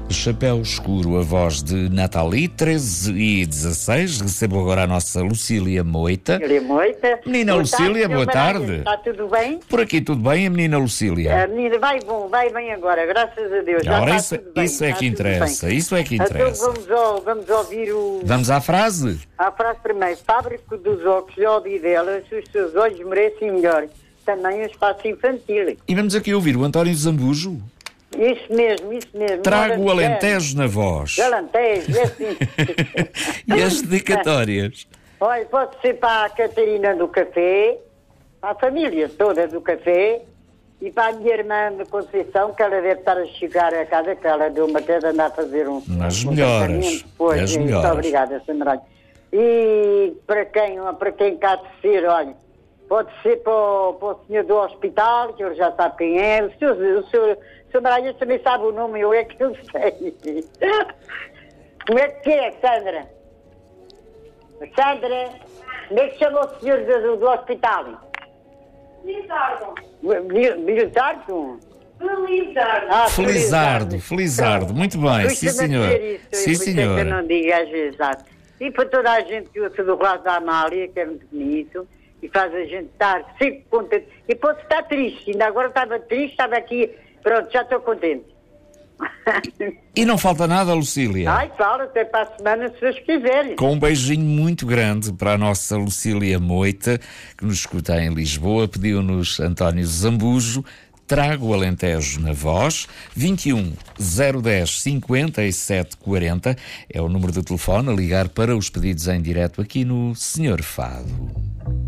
Chapéu Escuro, a voz de Nathalie, 13h16. Recebo agora a nossa Lucília Moita. Menina Lucília, boa tarde. Está tudo bem? Por aqui tudo bem, a menina Lucília? A menina vai bem agora, graças a Deus. Ora, está tudo bem, isso é que interessa, isso é que Então interessa. vamos ouvir o... Vamos à frase? A frase primeiro. Fábrica dos óculos de Odivelas, os seus olhos merecem melhor. Também o espaço infantil. E vamos aqui ouvir o António Zambujo. Isso mesmo. Trago o Alentejo na voz. Alentejo, é assim. E as dedicatórias? Olha, pode ser para a Catarina do Café, para a família toda do Café, e para a minha irmã de Conceição, que ela deve estar a chegar a casa, que ela deu uma queda, andar a fazer Nas melhoras. Pois, As muito melhoras. obrigada, Sandra. E para quem cá de ser, olha, pode ser para o senhor do hospital, que ele já sabe quem é, o senhor Maranhas também sabe o nome, eu é que eu sei. Como é que é, Sandra? Sandra, como é que chama o senhor do hospital? Felizardo. Militardo? Felizardo. Muito bem, sim senhor. Sim Que eu senhora. não digo às vezes. E para toda a gente que ouça do lado da Amália, que é muito bonito, e faz a gente estar sempre contente. E pode estar triste, ainda agora estava triste, estava aqui, pronto, já estou contente. E não falta nada, Lucília. Ai, fala, até para a semana, se vocês quiserem. Com um beijinho muito grande para a nossa Lucília Moita, que nos escuta em Lisboa, pediu-nos António Zambujo. Trago o Alentejo na voz. 21 010 57 40 é o número de telefone a ligar para os pedidos em direto aqui no Senhor Fado.